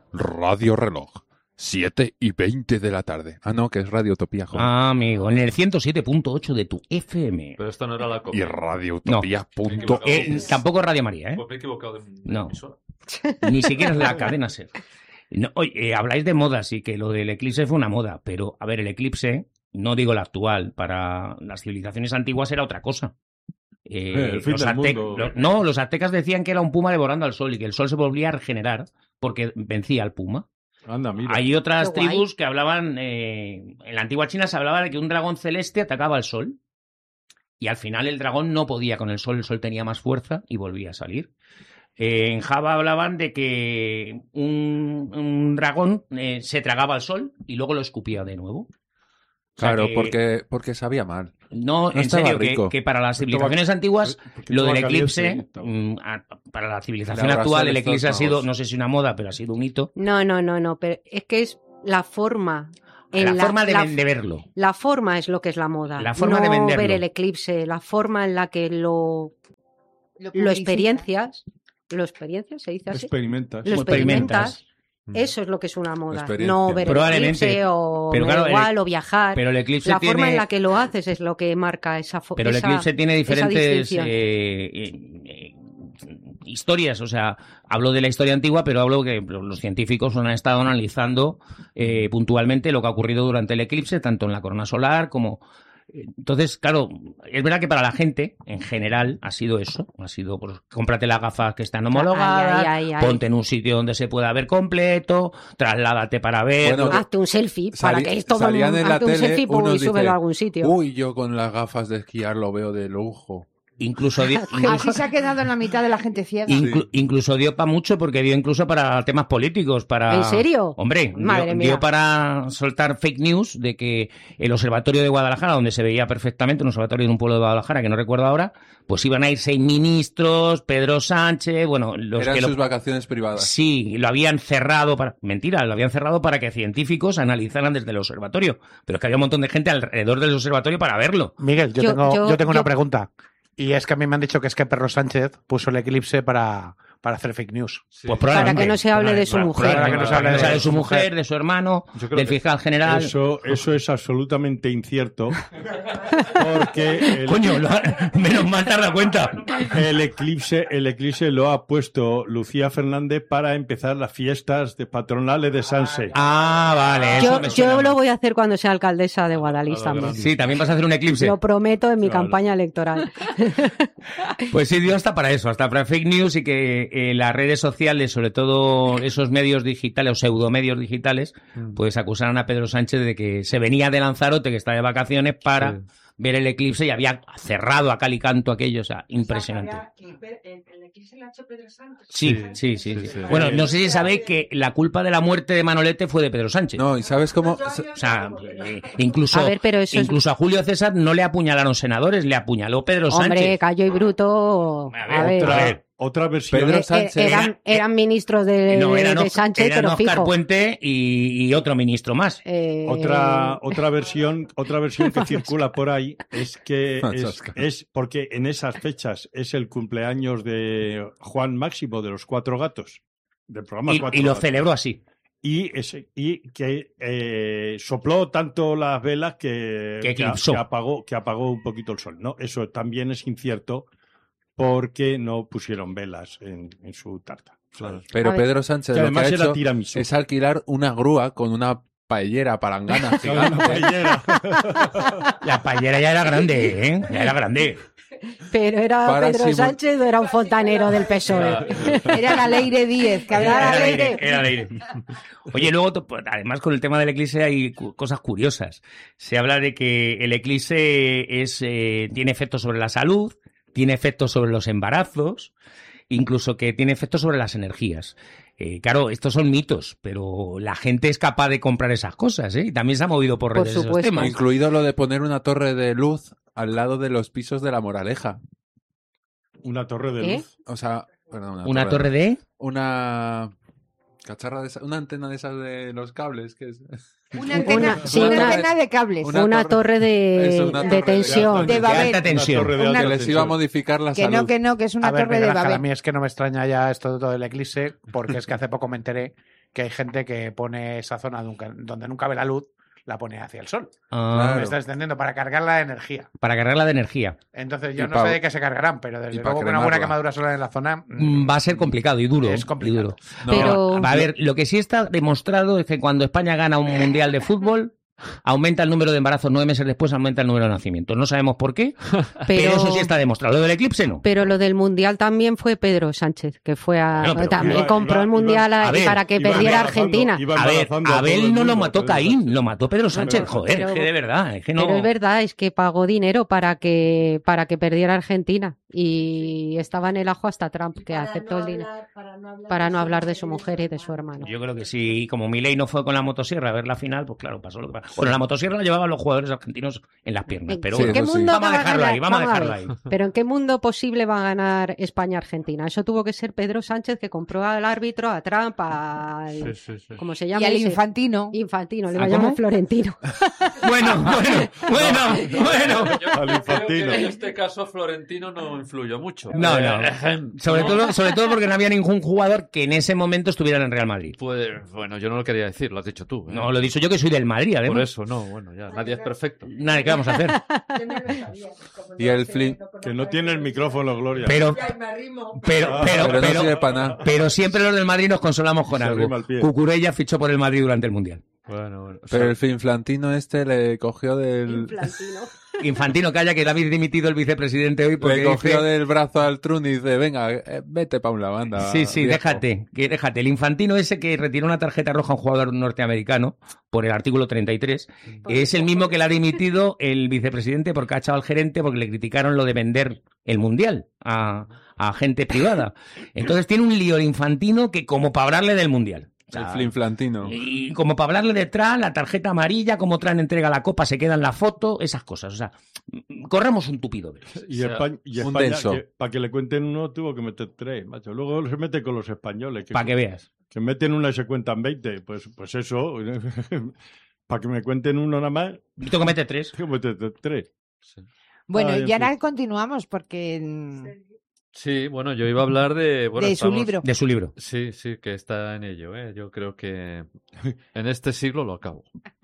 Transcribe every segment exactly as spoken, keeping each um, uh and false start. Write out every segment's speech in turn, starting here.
Radio Reloj, siete y veinte de la tarde. Ah, no, que es Radio Utopía, joder. Ah, amigo, en el ciento siete punto ocho de tu F M. Pero esto no era la Y copia. Radio Utopía. No. Punto Eh, es. tampoco Radio María, ¿eh? Pues me he equivocado de, de No. emisora. Ni siquiera es la cadena SER. No, oye, eh, habláis de modas y que lo del eclipse fue una moda, pero a ver, el eclipse, no digo la actual, para las civilizaciones antiguas era otra cosa. Eh, Eh, el fin los del azte- mundo. lo- no, los aztecas decían que era un puma devorando al sol y que el sol se volvía a regenerar porque vencía al puma. Anda, mira. Hay otras Qué guay. tribus que hablaban, eh, en la antigua China se hablaba de que un dragón celeste atacaba al sol y al final el dragón no podía con el sol, el sol tenía más fuerza y volvía a salir. Eh, en Java hablaban de que un, un dragón eh, se tragaba al sol y luego lo escupía de nuevo. O sea Claro, que- porque, porque sabía mal. No, no en estaba serio, que, rico. que para las Estaba- civilizaciones antiguas porque lo del estaba eclipse, caliente, estaba- mm, a- para la civilización Le actual, abraza el el eclipse ha estómago. sido, no sé si una moda, pero ha sido un hito. No, no, no, no, pero es que es la forma. en La, forma de, la- de verlo. La forma es lo que es la moda. La forma no de venderlo. ver el eclipse, la forma en la que lo, lo experiencias. ¿Lo experiencias? ¿Se dice así? Experimentas. Lo Como experimentas. experimentas. Eso es lo que es una moda. Experiencia. No ver el Probablemente. eclipse o Pero me da claro, el- igual o viajar. Pero el eclipse la tiene... forma en la que lo haces es lo que marca esa forma. Pero el eclipse tiene diferentes distinción. eh, eh, eh, historias. O sea, hablo de la historia antigua, pero hablo que los científicos han estado analizando eh, puntualmente lo que ha ocurrido durante el eclipse, tanto en la corona solar como... Entonces, claro, es verdad que para la gente, en general, ha sido eso. Ha sido, pues, cómprate las gafas que están homologadas, Ay, ay, ay, ay. ponte en un sitio donde se pueda ver completo, trasládate para ver... Bueno, Hazte un selfie para Sali- que esto salían en la hazte un tele selfie unos y súbelo dice, a algún sitio. Uy, yo con las gafas de esquiar lo veo de lujo. Incluso, di- Así se ha quedado en la mitad de la gente ciega. inclu- incluso dio para mucho, porque dio incluso para temas políticos. Para... ¿En serio? Hombre, Madre dio, mía. dio para soltar fake news de que el observatorio de Guadalajara, donde se veía perfectamente, un observatorio de un pueblo de Guadalajara, que no recuerdo ahora, pues iban a ir seis ministros, Pedro Sánchez, bueno, los Eran que lo... sus vacaciones privadas. Sí, lo habían cerrado para... Mentira, lo habían cerrado para que científicos analizaran desde el observatorio. Pero es que había un montón de gente alrededor del observatorio para verlo. Miguel, yo, Yo- tengo, yo- yo tengo yo- una pregunta. Y es que a mí me han dicho que es que Pedro Sánchez puso el eclipse para, para hacer fake news. Pues Para probablemente. que no se hable de su Para- mujer. Para que no se hable de, Para su mujer, de su hermano, Yo creo del que fiscal general. Eso, eso es absolutamente incierto. Porque el, Coño, lo ha- menos mal te has dado cuenta. el eclipse, el eclipse lo ha puesto Lucía Fernández para empezar las fiestas de patronales de Sanse. Ah, vale. eso Yo, me suena yo lo más. voy a hacer cuando sea alcaldesa de Guadalix A la también. grande. Sí, también vas a hacer un eclipse. Lo prometo en mi Claro. campaña electoral. Pues sí, dio hasta para eso, hasta para fake news y que eh, las redes sociales, sobre todo esos medios digitales o pseudomedios digitales, pues acusaran a Pedro Sánchez de que se venía de Lanzarote, que está de vacaciones, para Sí. ver el eclipse y había cerrado a cal y canto aquello, o sea, impresionante. Sí, sí, sí. sí, Sí, sí. Bueno, no sé si sabéis que la culpa de la muerte de Manolete fue de Pedro Sánchez. No, ¿y sabes cómo? O sea, eh, incluso, A ver, pero eso es- incluso a Julio César no le apuñalaron senadores, le apuñaló Pedro Hombre, Sánchez. Callo y Bruto. A A ver, ver, otra Otra, vez. otra versión. Pedro eh, Sánchez. eh, eran, eran ministros de, No, eran, de Os- Sánchez, eran pero Óscar fijo. Puente y, y otro ministro más. Eh, Otra, otra versión, otra versión que circula por ahí es que es, Oscar. es porque en esas fechas es el cumpleaños de Juan Máximo de los Cuatro Gatos, del programa Y, Cuatro y lo Gatos. celebró así. Y, ese, y que eh, sopló tanto las velas que, Que que, a- eclipsó. que apagó, que apagó un poquito el sol. ¿No? Eso también es incierto porque no pusieron velas en, en su tarta. ¿sabes? Pero A ver. Pedro Sánchez Que lo que ha además era hecho tiramisú. es alquilar una grúa con una paellera palangana Una gigante. paellera. La paellera ya era grande, ¿eh? Ya era grande. Pero era Para Pedro simu- Sánchez o era un fontanero del P S O E. Era la Leire Díez, que había Era la la Leire. Leire. Era el aire. Oye, luego, to- pues, además con el tema del eclipse hay cu- cosas curiosas. Se habla de que el eclipse es, eh, tiene efectos sobre la salud, tiene efectos sobre los embarazos, incluso que tiene efectos sobre las energías. Eh, claro, estos son mitos, pero la gente es capaz de comprar esas cosas, ¿eh? Y también se ha movido por Por redes esos supuesto. temas. Incluido lo de poner una torre de luz al lado de los pisos de La Moraleja. Una torre de ¿Eh? luz. O sea, perdón, Una torre de... Una cacharra de esa- una antena de esas de los cables que es Una antena, Una- sí, una una- antena de cables. una Una, torre- torre, de, Eso, una de torre de- tensión. de de Babel. alta tensión. Una torre de Una- alta que les tensión. iba a modificar la Que salud. no, que no, que es una A ver, torre Miguel de Ángel, a Babel. mí es que no me extraña ya esto de todo el eclipse, porque es que hace poco me enteré que hay gente que pone esa zona nunca- donde nunca ve la luz, la pone hacia el sol. Ah, Me está extendiendo para cargar la energía. para cargarla de energía. Entonces yo Y no pa- sé de qué se cargarán, pero desde y pa luego con una buena cremarla. quemadura solar en la zona Mm, Va a ser complicado y duro. Es y complicado. duro. No, Pero- A ver, lo que sí está demostrado es que cuando España gana un mundial de fútbol, aumenta el número de embarazos, nueve meses después aumenta el número de nacimientos. No sabemos por qué, pero, eso sí está demostrado. Lo del eclipse no. Pero lo del Mundial también fue Pedro Sánchez, que fue a... Bueno, pero también iba- compró iba- el Mundial iba- a- a ver, para que iba perdiera embarazando- Argentina. iba A ver, embarazando a todo Abel el no lo mundo, mató Pedro Caín, Sánchez. lo mató Pedro Sánchez. Pero- Joder, pero- es que de verdad, es que no... Pero es verdad, es que pagó dinero para que para que perdiera Argentina y estaba en el ajo hasta Trump, que aceptó el dinero para no hablar de su mujer y de su hermano. Yo creo que sí, y como Milei no fue con la motosierra a ver la final, pues claro, pasó lo que pasó. Bueno, la motosierra la llevaban los jugadores argentinos en las piernas, ¿En pero Sí, bueno, qué eso sí. mundo vamos a va a dejarlo ganar? ahí, vamos a Vamos a dejarlo ver. ahí. Pero ¿en qué mundo posible va a ganar España-Argentina? Eso tuvo que ser Pedro Sánchez, que compró al árbitro, a Trump, al... Sí, sí, sí. ¿Cómo se Y llama? al ese? infantino. Infantino, le ¿Ah, va a llamar cómo? Florentino. Bueno, bueno, bueno, bueno. Yo Al creo infantino. que en este caso Florentino no influyó mucho. No, no. Eh, Sobre, no. todo, sobre todo porque no había ningún jugador que en ese momento estuviera en el Real Madrid. Pues bueno, yo no lo quería decir, lo has dicho tú. ¿eh? No, lo he dicho yo que soy del Madrid, Por además. eso, no, bueno, ya, nadie es perfecto. Nada, ¿qué vamos a hacer? Y el flip. Que no tiene el micrófono, Gloria. Pero, pero, Ah, pero, Pero no pero, sirve para nada. pero siempre los del Madrid nos consolamos con Se algo. arrima el pie. Cucurella fichó por el Madrid durante el Mundial. Bueno, bueno. o Pero sea, el finflantino este le cogió del... Infantino, calla, que le habéis dimitido el vicepresidente hoy porque Le cogió dice- del brazo al Trun y dice, venga, eh, vete pa' una banda. Sí, sí, viejo". déjate, que déjate. El infantino ese que retiró una tarjeta roja a un jugador norteamericano por el artículo treinta y tres es el mismo que le ha dimitido el vicepresidente porque ha echado al gerente porque le criticaron lo de vender el mundial a, a gente privada. Entonces tiene un lío el infantino que como para hablarle del mundial. O sea, El flinflantino. y como para hablarle detrás, la tarjeta amarilla, como traen entrega la copa, se queda en la foto, esas cosas. O sea, corramos un tupido velo. Y O sea, España, y un España, denso. que, para que le cuenten uno, tuvo que meter tres, macho. Luego se mete con los españoles. Que, Para que veas. que meten una y se cuentan veinte. Pues, pues eso. Para que me cuenten uno nada más, Yo tengo que meter tres. tengo que meter tres. sí. Bueno, Ay, en y ahora fin. continuamos porque mm, Sí, bueno, yo iba a hablar de... Bueno, de su estamos- libro. De su libro. Sí, sí, que está en ello, ¿eh? Yo creo que en este siglo lo acabo.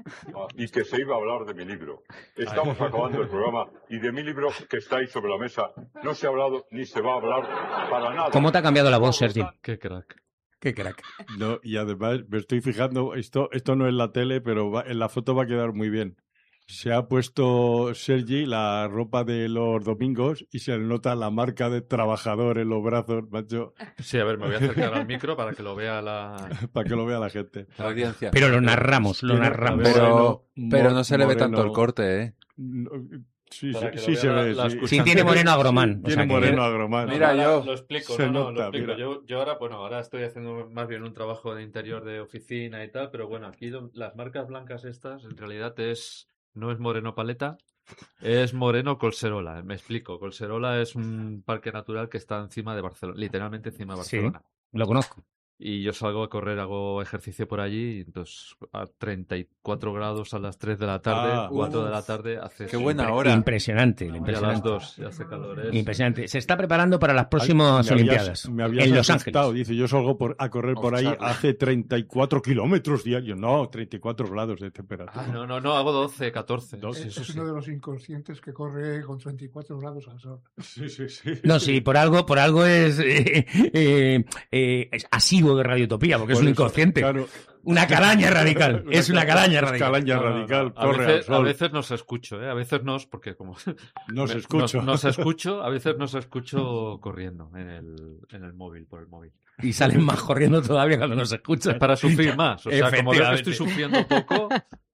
Y que se iba a hablar de mi libro. Estamos acabando el programa y de mi libro que está ahí sobre la mesa no se ha hablado ni se va a hablar para nada. ¿Cómo te ha cambiado la voz, Sergio? Qué crack. Qué crack. No, y además me estoy fijando, esto, esto no es la tele, pero va- en la foto va a quedar muy bien. Se ha puesto Sergi la ropa de los domingos y se le nota la marca de trabajador en los brazos, macho, Sí, a ver, me voy a acercar al micro para que lo vea la... para que lo vea la gente. La audiencia. Pero lo narramos, lo Tiene- narramos. Pero, Moreno, pero mo- no se le ve tanto moreno. el corte, ¿eh? No, sí, Para sí, que lo sí vea se la- ve. la sí. escucha. Sí, tiene moreno agromán. o Tiene sea que- moreno agromán. Mira, ahora yo- lo explico, se no, no, nota, lo explico. mira. Yo, yo ahora, bueno, ahora estoy haciendo más bien un trabajo de interior de oficina y tal, pero bueno, aquí lo- las marcas blancas estas, en realidad es no es moreno paleta, es moreno Colserola. Me explico. Colserola es un parque natural que está encima de Barcelona, literalmente encima de Sí. Barcelona. Lo conozco. Y yo salgo a correr, hago ejercicio por allí, y entonces a treinta y cuatro grados a las tres de la tarde, Ah. cuatro de la tarde, hace Qué buena impre- hora. Impresionante, Y a las impresionante. dos, ya hace calor. es- Impresionante. Se está preparando para las Ay, próximas me habías- Olimpiadas. me habías En Los asustado. Ángeles. Dice, yo salgo por, a correr por ahí, Hostia. hace treinta y cuatro kilómetros diarios. No, treinta y cuatro grados de temperatura. Ah, no, no, no, hago doce, catorce. Doce, Sí, Es, eso es sí. uno de los inconscientes que corre con treinta y cuatro grados al sol. Sí, sí, sí. No, sí, por algo, por algo es, eh, eh, eh, es asiduo de Radiotopía, porque es Por un eso, inconsciente. claro. Una calaña radical. Es una calaña Es radical. calaña No, no, no. radical, A corre veces, al a sol. veces no se escucho, ¿eh? A veces no, porque como... No se me- escucha. No, no se escucho, a veces no se escucho corriendo en el, en el móvil, por el móvil. Y salen más corriendo todavía cuando nos Es escuchan. para sufrir más. O sea, como veo que Efectivamente. estoy sufriendo poco...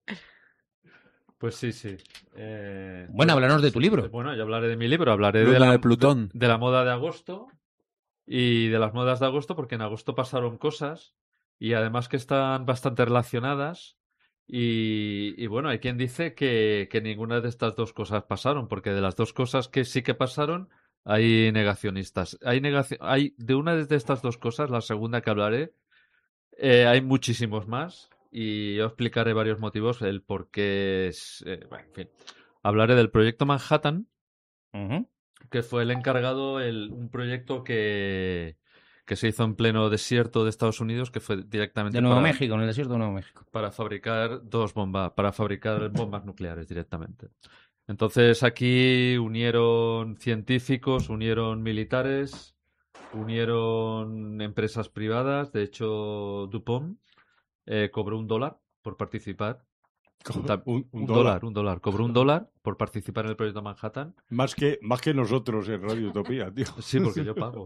Pues sí, sí. Eh, Bueno, háblanos de tu libro. Bueno, ya hablaré de mi libro, hablaré de Luna la, de Plutón. de la moda de agosto y de las modas de agosto, porque en agosto pasaron cosas y además que están bastante relacionadas. Y, y bueno, hay quien dice que, que ninguna de estas dos cosas pasaron, porque de las dos cosas que sí que pasaron, hay negacionistas. Hay, negaci- hay de una de estas dos cosas, la segunda que hablaré, eh, hay muchísimos más y yo explicaré varios motivos, el por qué es. Eh, bueno, en fin. Hablaré del proyecto Manhattan, Ujú. que fue el encargado, el, un proyecto que, que se hizo en pleno desierto de Estados Unidos, que fue directamente De Nuevo para, México, en el desierto de Nuevo México. para fabricar dos bombas, para fabricar bombas nucleares directamente. Entonces aquí unieron científicos, unieron militares, unieron empresas privadas. De hecho, DuPont eh, cobró un dólar por participar. Un, un Un dólar. dólar, un dólar. Cobró un dólar por participar en el proyecto Manhattan. Más que, más que nosotros en Radio Utopía, tío. Sí, porque yo pago.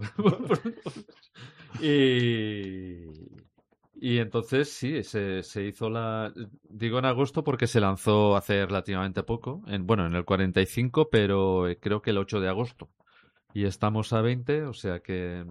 y, y entonces sí, se, se hizo la... Digo en agosto porque se lanzó hace relativamente poco. En, bueno, en el cuarenta y cinco, pero eh, creo que el ocho de agosto. Y estamos a veinte, o sea que...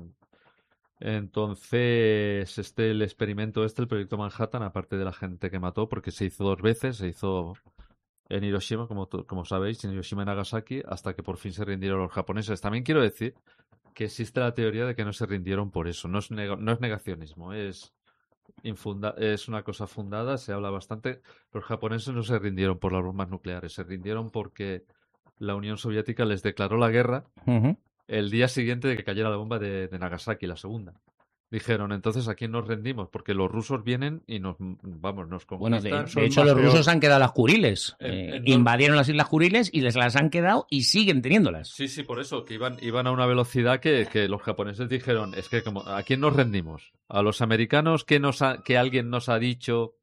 Entonces, este, el experimento este, el proyecto Manhattan, aparte de la gente que mató, porque se hizo dos veces, se hizo en Hiroshima, como, to- como sabéis, en Hiroshima y Nagasaki, hasta que por fin se rindieron los japoneses. También quiero decir que existe la teoría de que no se rindieron por eso. No es, nega- no es negacionismo, es, infunda- es una cosa fundada, se habla bastante. Los japoneses no se rindieron por las bombas nucleares, se rindieron porque la Unión Soviética les declaró la guerra Ujú. el día siguiente de que cayera la bomba de, de Nagasaki, la segunda. Dijeron, entonces, ¿a quién nos rendimos? Porque los rusos vienen y nos, vamos, nos Bueno, de, conquistan. de son hecho, más los peor. rusos han quedado las Kuriles. En- Eh, en- invadieron las Islas Kuriles y les las han quedado y siguen teniéndolas. Sí, sí, por eso, que iban, iban a una velocidad que, que los japoneses dijeron, es que como, ¿a quién nos rendimos? ¿A los americanos que, nos ha- que alguien nos ha dicho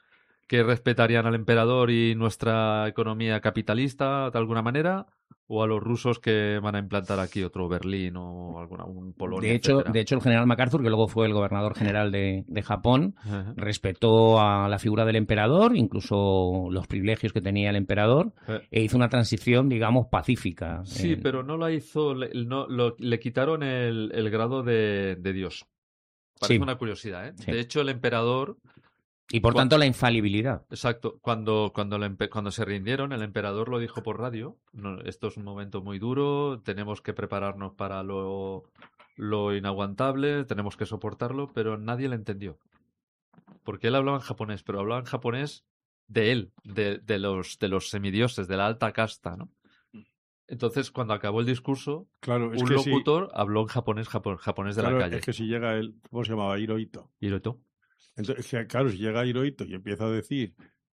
que respetarían al emperador y nuestra economía capitalista de alguna manera? ¿O a los rusos que van a implantar aquí otro Berlín o alguna un Polonia, De hecho, etcétera? de hecho, el general MacArthur, que luego fue el gobernador general de, de Japón, Ajá. respetó a la figura del emperador, incluso los privilegios que tenía el emperador, Eh. e hizo una transición, digamos, pacífica. Sí, Eh, pero no la hizo, le, no, lo- le quitaron el, el grado de, de Dios. Parece Sí. una curiosidad, ¿eh? Sí. De hecho, el emperador, Y por Cuan- tanto, la infalibilidad. exacto, cuando, cuando, el empe- cuando se rindieron, el emperador lo dijo por radio, "No, esto es un momento muy duro, tenemos que prepararnos para lo, lo inaguantable, tenemos que soportarlo", pero nadie le entendió. Porque él hablaba en japonés, pero hablaba en japonés de él, de, de los, de los semidioses, de la alta casta, ¿no? Entonces, cuando acabó el discurso, Claro, es un que si, locutor habló en japonés, japo- japonés de claro, la calle. es que si llega el, ¿cómo se llamaba? Hirohito. Hirohito. Entonces, es que, claro, si llega Hirohito y empieza a decir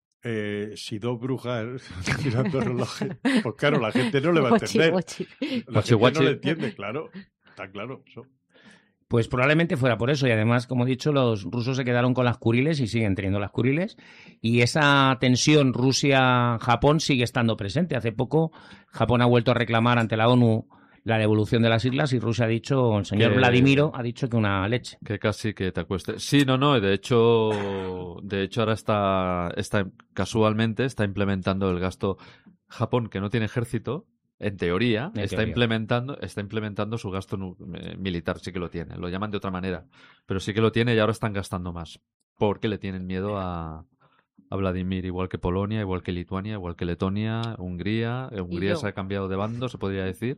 eh, si dos brujas tirando relojes, pues claro, la gente no le va a Guachi, entender. guachi. La Guachi, gente guachi. no le entiende, claro. Está claro. Eso. Pues probablemente fuera por eso. Y además, como he dicho, los rusos se quedaron con las Kuriles y siguen teniendo las Kuriles. Y esa tensión Rusia-Japón sigue estando presente. Hace poco, Japón ha vuelto a reclamar ante la ONU la devolución de las islas y Rusia ha dicho, el señor Que- Vladimiro ha dicho que una leche. Que casi que te acuestes. Sí, no, no, de hecho, de hecho ahora está, está casualmente está implementando el gasto. Japón, que no tiene ejército, en teoría, En está teoría. implementando, está implementando su gasto nu- eh, militar, sí que lo tiene. Lo llaman de otra manera, pero sí que lo tiene y ahora están gastando más. Porque le tienen miedo a, a Vladimir, igual que Polonia, igual que Lituania, igual que Letonia, Hungría. Eh, Hungría yo. se ha cambiado de bando, se podría decir.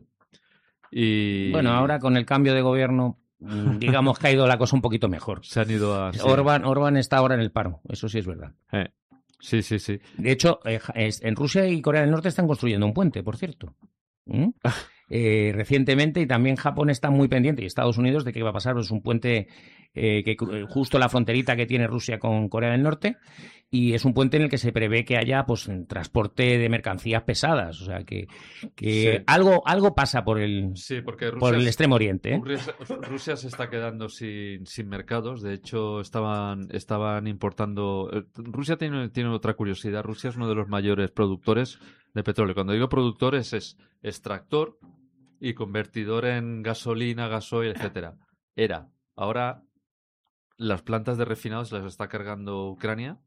Y Bueno, ahora con el cambio de gobierno, mm, digamos que ha ido la cosa un poquito mejor. se han ido a... sí. Orban, Orban está ahora en el paro, eso sí es verdad. Eh, Sí, sí, sí. De hecho, eh, ja- es- en Rusia y Corea del Norte están construyendo un puente, por cierto. ¿Mm? Eh, recientemente, y también Japón está muy pendiente, y Estados Unidos, de qué va a pasar. Es un puente eh, que cru- eh, justo la fronterita que tiene Rusia con Corea del Norte, y es un puente en el que se prevé que haya pues transporte de mercancías pesadas. O sea, que, que Sí. algo, algo pasa por el, Sí, porque Rusia, por el Extremo Oriente. ¿eh? Rusia, Rusia se está quedando sin, sin mercados. De hecho, estaban, estaban importando. eh, Rusia tiene, tiene otra curiosidad. Rusia es uno de los mayores productores de petróleo. Cuando digo productores es extractor y convertidor en gasolina, gasoil, etcétera. Era. Ahora las plantas de refinados las está cargando Ucrania.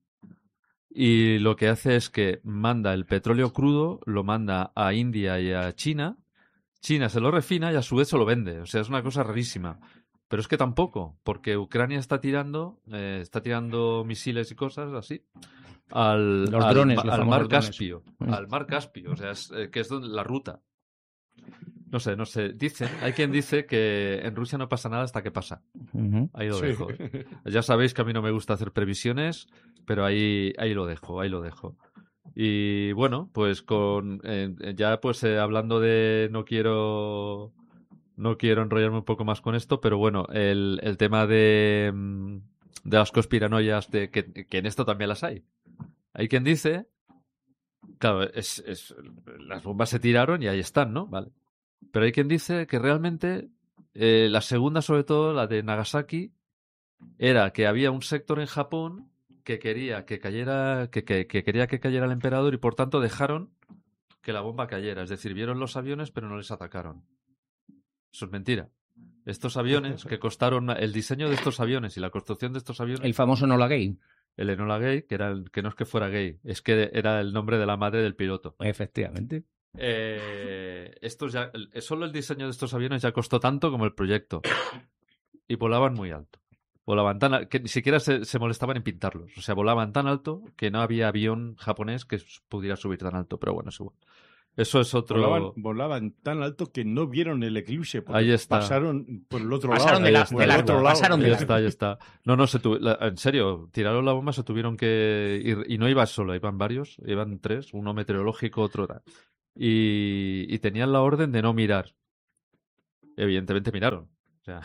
Y lo que hace es que manda el petróleo crudo, lo manda a India y a China. China se lo refina y a su vez se lo vende. O sea, es una cosa rarísima. Pero es que tampoco, porque Ucrania está tirando, eh, está tirando misiles y cosas así al, Los al drones, ma- los al famosos mar drones. Caspio. Mm. Al mar Caspio, o sea, es, eh, que es donde- la ruta. No sé, no sé. Dicen, hay quien dice que en Rusia no pasa nada hasta que pasa. Ujú. Ahí lo Sí. dejo. Ya sabéis que a mí no me gusta hacer previsiones, pero ahí, ahí lo dejo, ahí lo dejo. Y bueno, pues con eh, ya pues eh, hablando de no quiero no quiero enrollarme un poco más con esto, pero bueno, el, el tema de, de las conspiranoias, de que, que en esto también las hay. Hay quien dice, claro, es, es, las bombas se tiraron y ahí están, ¿no? Vale. Pero hay quien dice que realmente eh, la segunda, sobre todo, la de Nagasaki, era que había un sector en Japón que quería que cayera, que, que, que quería que cayera el emperador y por tanto dejaron que la bomba cayera. Es decir, vieron los aviones pero no les atacaron. Eso es mentira. Estos aviones que costaron, el diseño de estos aviones y la construcción de estos aviones. El famoso Enola Gay. El Enola Gay, que era el, que no es que fuera gay, es que era el nombre de la madre del piloto. Efectivamente. Eh, estos ya, solo el diseño de estos aviones ya costó tanto como el proyecto. Y volaban muy alto. Volaban tan al- que ni siquiera se, se molestaban en pintarlos. O sea, volaban tan alto que no había avión japonés que pudiera subir tan alto. Pero bueno, eso, eso es otro. Volaban, volaban tan alto que no vieron el eclipse. porque Ahí está. Pasaron por el otro Pasaron lado. de la- por de el largo, otro lado. pasaron de Ahí largo. está, ahí está. No, no, se tu- la- en serio, tiraron la bomba, se tuvieron que ir. Y no iba solo, iban varios, iban tres, uno meteorológico, otro era. Y, y tenían la orden de no mirar. Evidentemente miraron. O sea,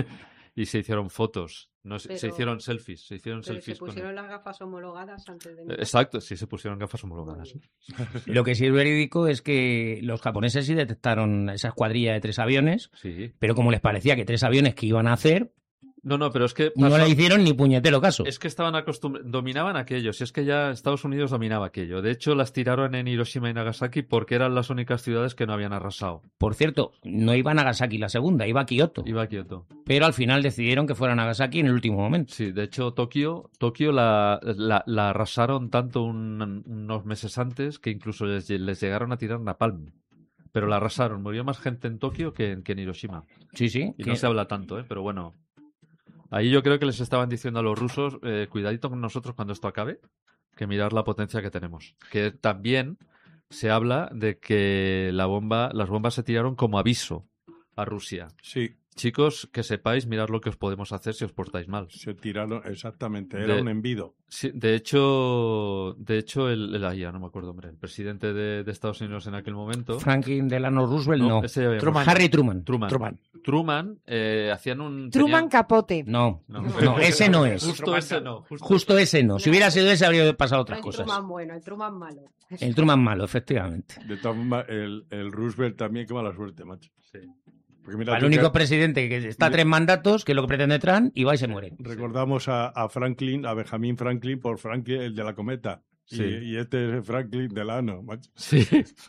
y se hicieron fotos, no, se- se Pero- hicieron selfies, se hicieron Pero se selfies con pusieron él. las gafas homologadas antes de Eh, mirar. Exacto, sí se pusieron gafas homologadas. Lo que sí es verídico es que los japoneses sí detectaron esa escuadrilla de tres aviones, Sí. pero como les parecía que tres aviones que iban a hacer, No, no, pero es que no pasó- le hicieron ni puñetero caso. es que estaban acostumbrados, dominaban aquello, si es que ya Estados Unidos dominaba aquello. De hecho, las tiraron en Hiroshima y Nagasaki porque eran las únicas ciudades que no habían arrasado. Por cierto, no iba a Nagasaki la segunda, iba a Kioto. Iba a Kioto. Pero al final decidieron que fuera Nagasaki en el último momento. Sí, de hecho, Tokio, Tokio la, la, la arrasaron tanto un- unos meses antes que incluso les, les llegaron a tirar napalm. Pero la arrasaron. Murió más gente en Tokio que en, que en Hiroshima. Sí, sí. Y que- no se habla tanto, ¿eh? Pero bueno. Ahí yo creo que les estaban diciendo a los rusos, eh, cuidadito con nosotros cuando esto acabe, que mirar la potencia que tenemos. Que también se habla de que la bomba, las bombas se tiraron como aviso a Rusia. Sí, Chicos, que sepáis, mirad lo que os podemos hacer si os portáis mal. se tiraron, exactamente. Era De- un envido. Sí, de hecho, de hecho el, el, ah, ya no me acuerdo, hombre, el presidente de, de Estados Unidos en aquel momento. Franklin Delano Roosevelt, no. ese ya habíamos- Truman. Harry Truman. Truman. Truman. Truman, eh, hacían un. Truman tenían- Capote. No, No. no, ese no es. Justo ese no. Justo, Justo ese no. Si hubiera sido ese, habría pasado otras el cosas. Truman bueno, el Truman malo. El Truman malo, efectivamente. De todas formas, el, el Roosevelt también, qué mala suerte, macho. Sí. Porque mira, El tú único que- presidente que está a tres mandatos, que es lo que pretende Trump, y va y se muere. recordamos a, a Franklin, a Benjamin Franklin, por Franklin, el de la cometa. Y- Sí. Y, este es Franklin Delano, macho. Sí.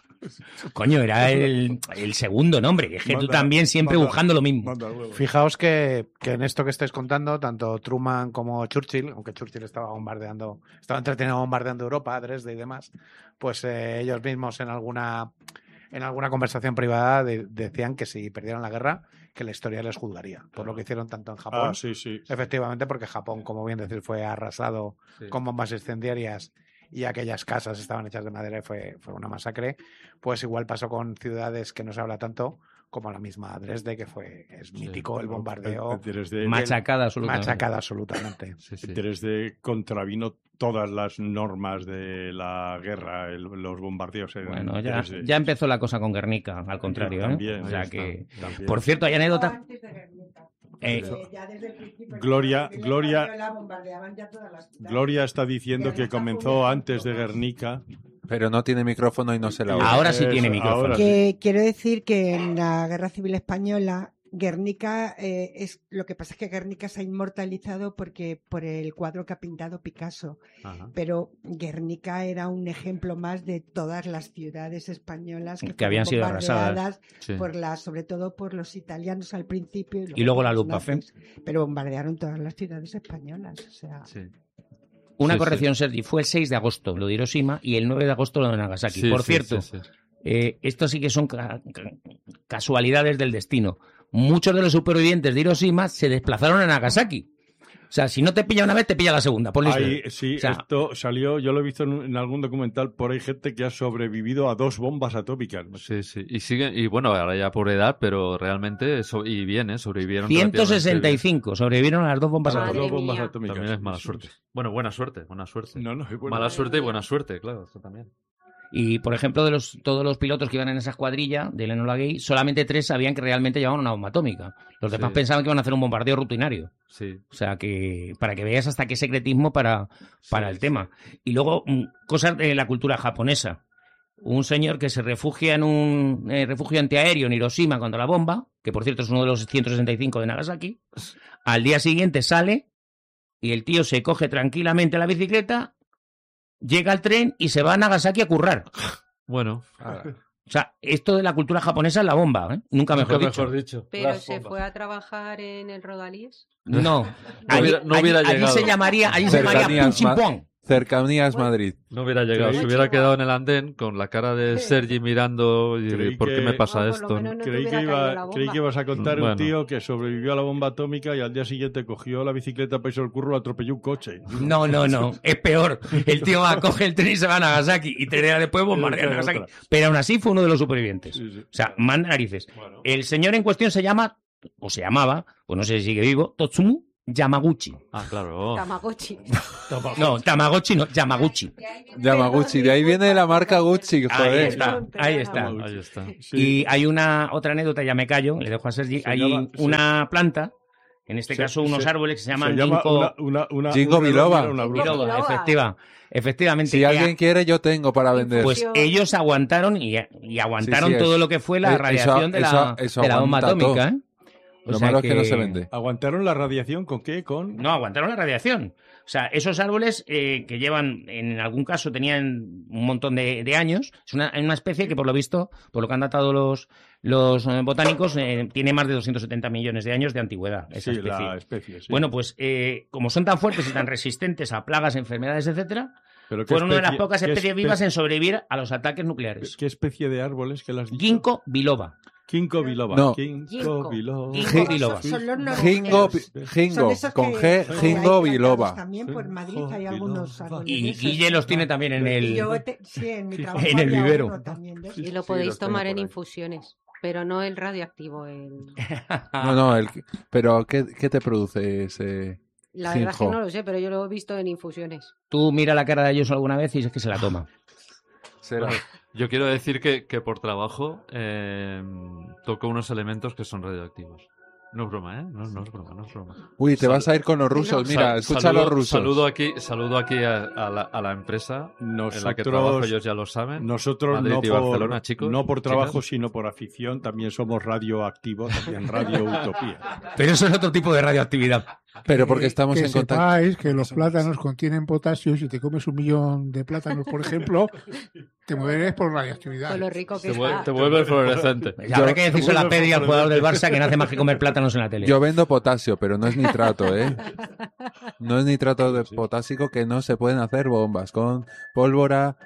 Coño, era el, el segundo nombre. Que es que tú Manda- también siempre manda- buscando lo mismo. Manda huevos. Fijaos que, que en esto que estáis contando, tanto Truman como Churchill, aunque Churchill estaba bombardeando, estaba entretenido bombardeando Europa, Dresde y demás, pues eh, ellos mismos en alguna en alguna conversación privada de- decían que si perdieran la guerra, que la historia les juzgaría por lo que hicieron tanto en Japón. Ah, sí, sí. Efectivamente, porque Japón, como bien decir, fue arrasado Sí. con bombas incendiarias y aquellas casas estaban hechas de madera y fue, fue una masacre. Pues igual pasó con ciudades que no se habla tanto, como la misma Dresde, que fue es Sí. mítico el bombardeo, El Dresde, Machacada absolutamente. machacada absolutamente. Sí, sí. el Dresde contravino todas las normas de la guerra, el- los bombardeos en Bueno, ya, Dresde. ya empezó la cosa con Guernica, al contrario. ¿eh? También, O sea ahí que... está, también. Por cierto, hay anécdota. Antes de Guernica. Eh, Porque ya desde el principio, Gloria- en la Gloria- Española bombardeaban ya todas las ciudades. Gloria está diciendo que Guernica comenzó fue un antes de ejemplo más. Guernica. Pero no tiene micrófono y no se la oye. Ahora sí Eso, tiene micrófono. ahora Que quiero decir que en la Guerra Civil Española, Guernica eh, es lo que pasa es que Guernica se ha inmortalizado porque por el cuadro que ha pintado Picasso, Ajá. pero Guernica era un ejemplo más de todas las ciudades españolas que, Que fueron habían sido arrasadas. bombardeadas Sí. por la, sobre todo por los italianos al principio Y luego por la los Luftwaffe. nazis, pero bombardearon todas las ciudades españolas, o sea, Sí. Una Sí, corrección, Sergi, fue el seis de agosto lo de Hiroshima y el nueve de agosto lo de Nagasaki. Sí, Por sí, cierto, sí, sí. eh, esto sí que son ca- ca- casualidades del destino. Muchos de los supervivientes de Hiroshima se desplazaron a Nagasaki. O sea, si no te pilla una vez, te pilla la segunda. Por listo. Ahí, sí, O sea, esto salió, yo lo he visto en, un- en algún documental, por ahí gente que ha sobrevivido a dos bombas atómicas. Sí, sí. Y siguen, y bueno, ahora ya por edad, pero realmente, eso, y bien, ¿eh? Sobrevivieron. ciento sesenta y relativamente cinco sobrevivieron a las dos bombas Madre Las dos atómicas. bombas mía. atómicas. bien. También es mala Sí, suerte. sí. Bueno, buena suerte, buena suerte. No, no, es bueno. Mala suerte y buena suerte, claro, eso también. Y, por ejemplo, de los todos los pilotos que iban en esa escuadrilla del Enola Gay, solamente tres sabían que realmente llevaban una bomba atómica. Los demás Sí. pensaban que iban a hacer un bombardeo rutinario. Sí. O sea, que para que veas hasta qué secretismo para, para el tema. Y luego, mm, cosas de la cultura japonesa. Un señor que se refugia en un eh, refugio antiaéreo en Hiroshima contra la bomba, que por cierto es uno de los ciento sesenta y cinco de Nagasaki, al día siguiente sale y el tío se coge tranquilamente la bicicleta, llega al tren y se va a Nagasaki a currar. Bueno, O sea, esto de la cultura japonesa es la bomba, ¿eh? Nunca mejor nunca dicho. mejor dicho. Pero Las se bombas. fue a trabajar en el Rodalíes. No, No allí, hubiera- no hubiera allí- allí llegado. se llamaría, allí se llamaría Cercanías, Punching ma- Pong. Cercanías Madrid. No hubiera llegado, Creí- se hubiera quedado en el andén con la cara de Sergi mirando y Creí ¿por qué que- me pasa No, por lo esto? menos no te Creí que, hubiera caído la iba, bomba. creí que ibas a contar Bueno. un tío que sobrevivió a la bomba atómica y al día siguiente cogió la bicicleta para irse al curro y atropelló un coche. No, no, no. Es peor. El tío va, coge el tren y se va a Nagasaki y tres días después bombardea Sí, Nagasaki. otra. Pero aún así fue uno de los supervivientes. Sí, sí. O sea, más narices. Bueno. El señor en cuestión se llama, o se llamaba, pues no sé si sigue vivo, Totsumu Yamaguchi. Ah, claro. Tamagotchi. No, Tamagotchi no, Yamaguchi. Yamaguchi, de ahí viene la marca Gucci, Ahí joder. está, ahí está. Ahí está. Sí. Y hay una otra anécdota, ya me callo, le dejo a Sergi. Se Hay llama- sí. una planta, en este Se- caso unos se- árboles que se Se llaman llama ginkgo una, una, una, Jingo un reloj, biloba. mira, una bruja. biloba, biloba. efectiva, efectivamente. Si que alguien a- quiere, yo tengo para vender. Pues ellos aguantaron y, y aguantaron Sí, sí, es- todo lo que fue la eh, radiación eso- de la, eso- eso de la bomba aguanta atómica, todo. ¿eh? O Lo sea malo es que no se vende. ¿Aguantaron la radiación con qué? Con... No, aguantaron la radiación. O sea, esos árboles eh, que llevan, en algún caso, tenían un montón de, de años. Es una, una especie que, por lo visto, por lo que han datado los, los eh, botánicos, eh, tiene más de doscientos setenta millones de años de antigüedad. Esa Sí, especie. la especie, sí. Bueno, pues eh, como son tan fuertes y tan resistentes a plagas, enfermedades, etcétera, ¿Pero qué fueron una de las especie- pocas qué especies espe- vivas en sobrevivir a los ataques nucleares. ¿Qué especie de árboles que las has dicho? Ginkgo biloba. Ginkgo biloba. No. Ginkgo Ginkgo. biloba. Ginkgo biloba. Son los Jingo, norteños. Son Jingo, esos con que- G, que hay Jingo plantados biloba. También por Madrid hay Jingo algunos biloba. árboles de Y esos. Guille los tiene también en Y el... yo te- sí, en mi trabajo En el había vivero. uno también de esos. Y lo Sí, podéis los tengo tomar en por ahí. infusiones, pero no el radioactivo. El... No, no, el, pero ¿qué, qué te produce ese La verdad es que Ginkgo? no lo sé, pero yo lo he visto en infusiones. Tú mira la cara de ellos alguna vez y es que se la toma. Será. Yo quiero decir que, que por trabajo eh, toco unos elementos que son radioactivos. No es broma, ¿eh? No, no es broma, no es broma. Uy, te vas a ir con los rusos. Mira, Sal- escucha saludo, a los rusos. Saludo aquí, saludo aquí a, a la, a la empresa en la que trabajo, Nosotros, ellos ya lo saben. nosotros Madrid no, y por, Barcelona, chicos, no por trabajo, chicas. sino por afición, también somos radioactivos, también Radio Utopía. Pero eso es otro tipo de radioactividad. Pero porque Que- estamos que en contacto. sepáis que los plátanos contienen potasio. Si te comes un millón de plátanos, por ejemplo, te mueres por radioactividad. Con lo rico que Te, vuel- está. te vuelve fluorescente. Habrá que decirse a la Pedri, al jugador del Barça, que no hace más que comer plátanos en la tele. Yo vendo potasio, pero no es nitrato, ¿eh? No es nitrato de potásico, que no se pueden hacer bombas con pólvora.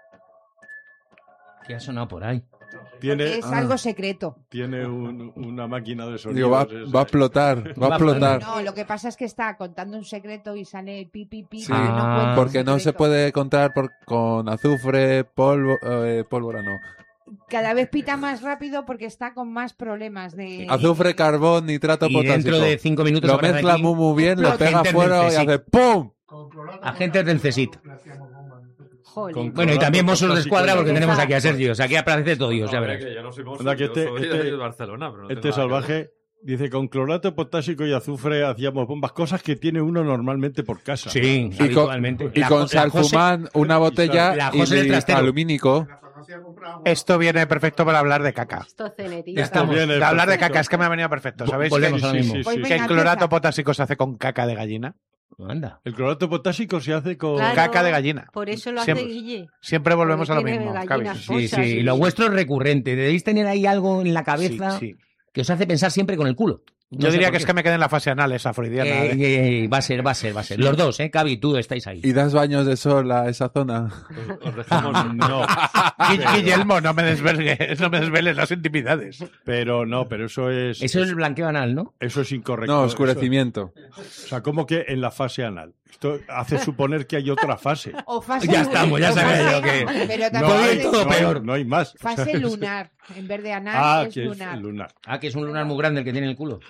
¿Qué ha sonado por ahí? Tiene, Es Ah. algo secreto. tiene un- una máquina de sonido. Digo, va, va a explotar, va a explotar. No, lo que pasa es que está contando un secreto y sale pi, pi, pi. Sí, pero no Ah. cuenta el Porque no se secreto. puede contar por, con azufre, polvo, eh, pólvora, no. Cada vez pita más rápido porque está con más problemas de... Azufre, carbón, nitrato, Y potásico. dentro de cinco minutos Lo aparece mezcla aquí muy, muy bien, lo Explota. pega Agentes fuera del y CSIC. hace ¡pum! agentes del CSIC. Jolín. Con- Bueno, y también Mossos de Escuadra, porque Esa- tenemos aquí a Sergio. O sea, aquí aparece todo Dios, ya Hombre, verás. que yo no soy monstruo, Anda, que yo este- soy este- de Barcelona, pero no Este tengo nada que ver. salvaje dice, con clorato potásico y azufre hacíamos bombas, cosas que tiene uno normalmente por casa. Sí, Y con, habitualmente. y La con Jo- la José- salfumán, una botella la y José del li- trastero. alumínico. Esto viene perfecto para hablar de caca. Esto cenetita. Estamos. Viene De hablar de perfecto. caca, es que me ha venido perfecto. ¿Sabéis Volvemos que, a lo mismo. sí, Pues sí. que venga, el clorato empieza. potásico se hace con caca de gallina? Anda. El clorato potásico se hace con... Claro, Caca de gallina. Por eso lo Siempre- hace Guille. Siempre volvemos a lo Porque tiene mismo, gallinas Cavi. Sí, Cosas, sí. sí. Lo vuestro es recurrente. Debéis tener ahí algo en la cabeza Sí, sí. que os hace pensar siempre con el culo. No Yo sé diría por que es qué. que me quedé en la fase anal esa freudiana. Eh, ¿eh? eh, eh, va a ser, va a ser, va a ser. Los dos, ¿eh? Cavi y tú estáis ahí. Y das baños de sol a esa zona. Os, os dejamos... no. Guill- Guillermo, no me desveles, no me desveles las intimidades. Pero no, pero eso es... Eso es el blanqueo anal, ¿no? Eso es incorrecto. No, Eso- oscurecimiento. o sea, ¿cómo que en la fase anal? Esto hace suponer que hay otra fase. O fase Ya estamos, ya o sabía fase- yo que- Pero No también hay, hay todo no hay- peor. no hay más. fase lunar. En vez de anal Ah, es que lunar. es lunar. Ah, que es un lunar muy grande el que tiene en el culo.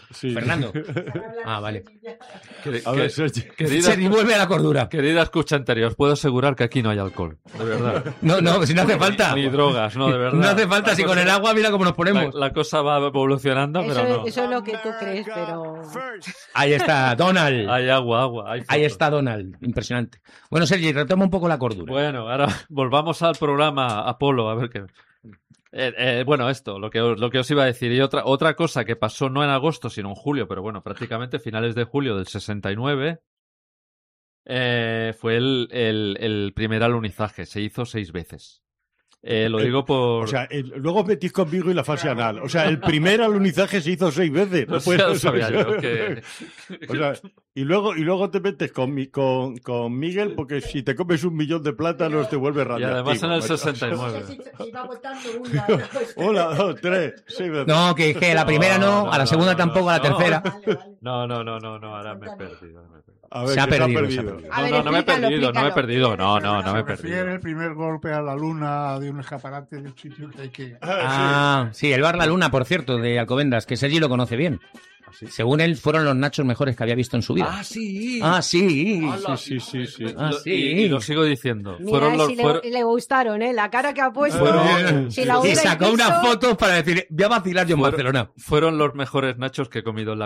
Sí. Fernando. Ah, vale. Que- A que- ver, Sergi. querida, Sergi, vuelve a la cordura. querida escucha anterior, os puedo asegurar que aquí no hay alcohol. De verdad. No, no, si no hace falta. Ni drogas, no, de verdad. No hace falta, La si cosa- con el agua mira cómo nos La, ponemos. la cosa va evolucionando, Eso, pero no. eso es lo que tú crees, pero... Ahí está, Donald. Hay agua, agua. Hay Ahí fotos. está Donald. Impresionante. Bueno, Sergi, retoma un poco la cordura. Bueno, ahora volvamos al programa Apolo, a ver qué. Eh, eh, bueno, esto, lo que, os, lo que os iba a decir. Y otra, otra cosa que pasó no en agosto, sino en julio, pero bueno, prácticamente finales de julio del sesenta y nueve, eh, fue el, el, el primer alunizaje. Se hizo seis veces. Eh, lo digo por... O sea, el- luego metís conmigo y la fase anal. O sea, el primer alunizaje se hizo seis veces. No No sé, puede ya lo ser. sabía yo, que- O sea, y luego, y luego te metes con, mi, con, con Miguel, porque si te comes un millón de plátanos te vuelves Y radioactivo. además en el macho. sesenta y nueve. Una, dos, tres, seis veces. No, que, que la primera no, No, no, a la no, segunda no, tampoco, a la no. tercera. No, no, no, no, no, ahora me he perdido. ahora me he perdido. A ver, Se ha que perdido, se ha perdido. A No, ver, no, no me he explícalo, perdido, no me he explícalo. perdido. No, no, no me he Se refiere perdido. el primer golpe a la luna de un escaparate de un sitio que hay que... Ah, sí, el Bar La Luna, por cierto, de Alcobendas, que Sergi lo conoce bien. Según él, fueron los nachos mejores que había visto en su vida. Ah, sí. Ah, sí. Sí, sí, sí, sí. Ah, Lo- sí. y, y lo sigo diciendo. Mira, fueron los, si le, fueron- le gustaron, ¿eh? La cara que ha puesto. Fueron- si la Y hubiera sacó visto- unas fotos para decir, voy a vacilar yo en Fueron- Barcelona. fueron los mejores nachos que he comido en la